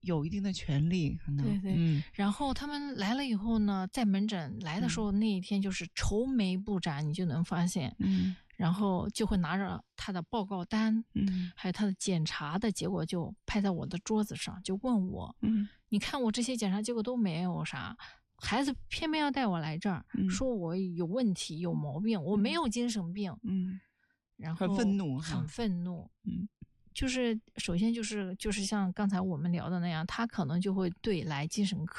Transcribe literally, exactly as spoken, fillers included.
有一定的权利，可能对对、 嗯。 然后他们来了以后呢，在门诊来的时候、嗯、那一天就是愁眉不展，你就能发现， 嗯， 然后就会拿着他的报告单， 嗯， 还有他的检查的结果就拍在我的桌子上，就问我， 嗯， 你看我这些检查结果都没有啥，孩子偏偏要带我来这儿、嗯、说我有问题有毛病，我没有精神病， 嗯， 然后很愤怒， 很愤怒， 嗯， 就是首先就是就是像刚才我们聊的那样，他可能就会对来精神科